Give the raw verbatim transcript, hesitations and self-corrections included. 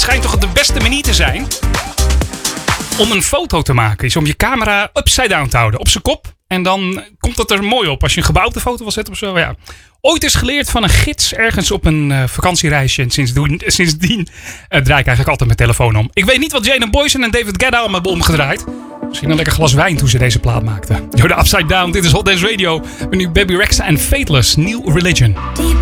schijnt toch de beste manier te zijn om een foto te maken. Is om je camera upside down te houden. Op zijn kop. En dan komt dat er mooi op. Als je een gebouw op de foto wil zetten of zo. Ja. Ooit is geleerd van een gids ergens op een uh, vakantiereisje. En sindsdien, sindsdien uh, draai ik eigenlijk altijd mijn telefoon om. Ik weet niet wat Jane Boysen en David Guetta allemaal hebben omgedraaid. Misschien een lekker glas wijn toen ze deze plaat maakten. Yo, de Upside Down. Dit is Hot Dance Radio. Met nu Baby Rexha en Fateless. New Religion.